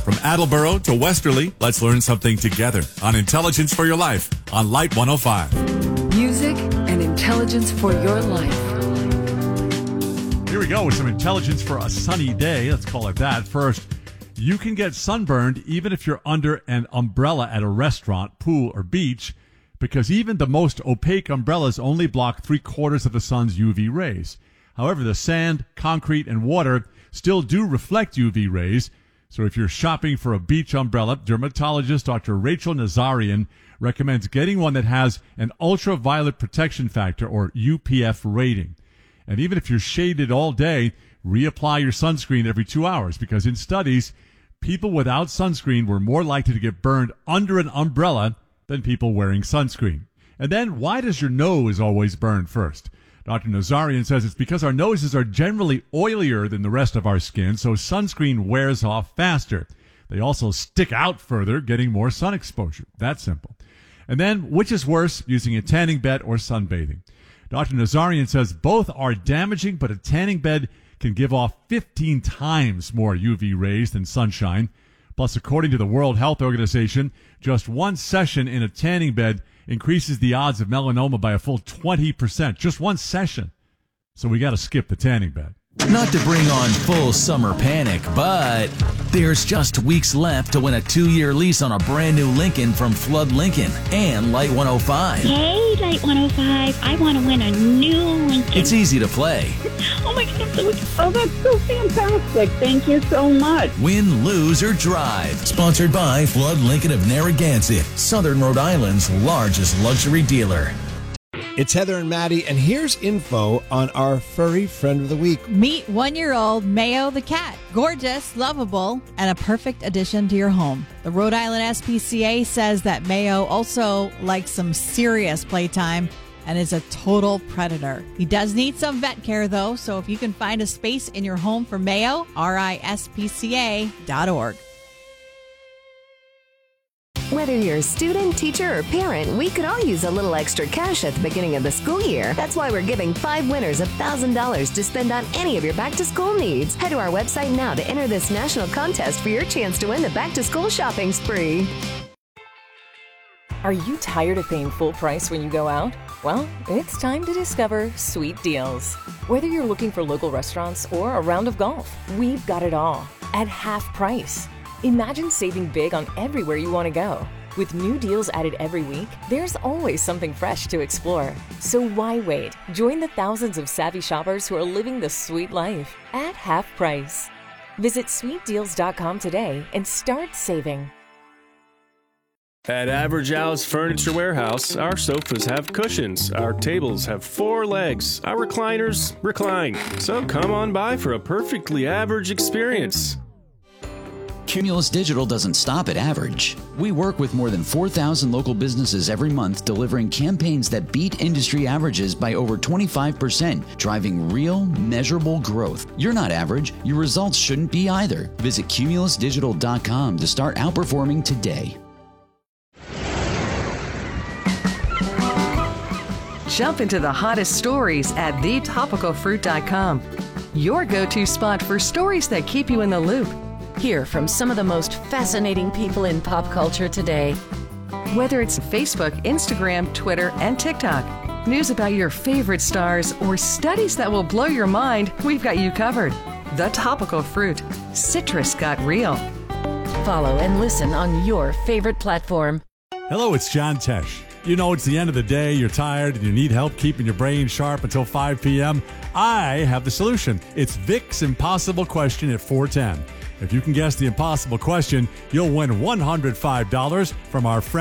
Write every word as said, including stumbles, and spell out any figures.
From Attleboro to Westerly, let's learn something together on Intelligence for Your Life on Light one oh five. Music and intelligence for your life. Here we go with some intelligence for a sunny day. Let's call it that. First, you can get sunburned even if you're under an umbrella at a restaurant, pool, or beach, because even the most opaque umbrellas only block three quarters of the sun's U V rays. However, the sand, concrete, and water still do reflect U V rays. So if you're shopping for a beach umbrella, dermatologist Doctor Rachel Nazarian recommends getting one that has an ultraviolet protection factor, or U P F rating. And even if you're shaded all day, reapply your sunscreen every two hours, because in studies, people without sunscreen were more likely to get burned under an umbrella than people wearing sunscreen. And then, why does your nose always burn first? Doctor Nazarian says it's because our noses are generally oilier than the rest of our skin, so sunscreen wears off faster. They also stick out further, getting more sun exposure. That's simple. And then, which is worse, using a tanning bed or sunbathing? Doctor Nazarian says both are damaging, but a tanning bed can give off fifteen times more U V rays than sunshine. Plus, according to the World Health Organization, just one session in a tanning bed increases the odds of melanoma by a full twenty percent. Just one session. So we got to skip the tanning bed. Not to bring on full summer panic, but there's just weeks left to win a two-year lease on a brand new Lincoln from Flood Lincoln and Light one oh five. Hey, Light one oh five. I want to win a new Lincoln. It's easy to play. Oh, my God, I'm so excited. Oh, that's so fantastic. Thank you so much. Win, lose, or drive. Sponsored by Flood Lincoln of Narragansett, Southern Rhode Island's largest luxury dealer. It's Heather and Maddie, and here's info on our furry friend of the week. Meet one-year-old Mayo the cat. Gorgeous, lovable, and a perfect addition to your home. The Rhode Island S P C A says that Mayo also likes some serious playtime and is a total predator. He does need some vet care, though, so if you can find a space in your home for Mayo, R I S P C A dot org. Whether you're a student, teacher, or parent, we could all use a little extra cash at the beginning of the school year. That's why we're giving five winners one thousand dollars to spend on any of your back-to-school needs. Head to our website now to enter this national contest for your chance to win the back-to-school shopping spree. Are you tired of paying full price when you go out? Well, it's time to discover Sweet Deals. Whether you're looking for local restaurants or a round of golf, we've got it all at half price. Imagine saving big on everywhere you want to go. With new deals added every week, there's always something fresh to explore. So why wait? Join the thousands of savvy shoppers who are living the sweet life at half price. Visit sweet deals dot com today and start saving. At Average Al's Furniture Warehouse, our sofas have cushions, our tables have four legs, our recliners recline. So come on by for a perfectly average experience. Cumulus Digital doesn't stop at average. We work with more than four thousand local businesses every month, delivering campaigns that beat industry averages by over twenty-five percent, driving real, measurable growth. You're not average. Your results shouldn't be either. Visit cumulus digital dot com to start outperforming today. Jump into the hottest stories at the topical fruit dot com. Your go-to spot for stories that keep you in the loop. Hear from some of the most fascinating people in pop culture today. Whether it's Facebook, Instagram, Twitter, and TikTok, news about your favorite stars, or studies that will blow your mind, we've got you covered. The Topical Fruit. Citrus got real. Follow and listen on your favorite platform. Hello, it's John Tesh. You know, it's the end of the day, you're tired, and you need help keeping your brain sharp until five p.m. I have the solution. It's Vic's Impossible Question at four ten. If you can guess the impossible question, you'll win one hundred five dollars from our friend